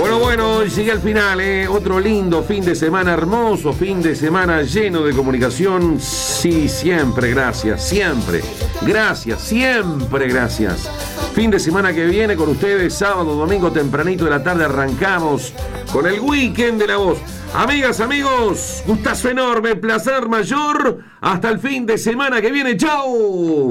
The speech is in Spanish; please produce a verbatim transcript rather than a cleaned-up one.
Bueno, bueno, llegué al final, ¿eh? Otro lindo fin de semana, hermoso fin de semana lleno de comunicación. Sí, siempre, gracias, siempre. Gracias, siempre, gracias. Fin de semana que viene con ustedes, sábado, domingo, tempranito de la tarde, arrancamos con el Weekend de la Voz. Amigas, amigos, gustazo enorme, placer mayor. Hasta el fin de semana que viene. ¡Chao!